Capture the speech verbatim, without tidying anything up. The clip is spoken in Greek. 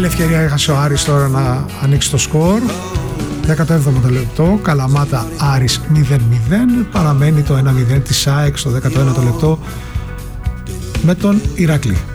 Μεγάλη ευκαιρία έχασε ο Άρης τώρα να ανοίξει το σκορ. δέκατο έβδομο λεπτό, Καλαμάτα Άρης μηδέν μηδέν. Παραμένει το ένα μηδέν της ΑΕΚ στο δέκατο ένατο λεπτό με τον Ηρακλή.